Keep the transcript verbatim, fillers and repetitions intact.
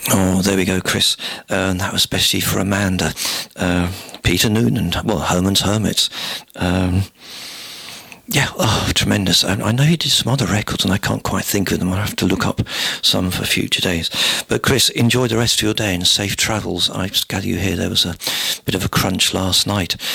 Oh, there we go, Chris. Uh, and that was especially for Amanda. Uh, Peter Noonan, well, Herman's Hermits. Um, yeah, oh, tremendous. I, I know he did some other records and I can't quite think of them. I'll have to look up some for future days. But Chris, enjoy the rest of your day and safe travels. I gather you here there was a bit of a crunch last night.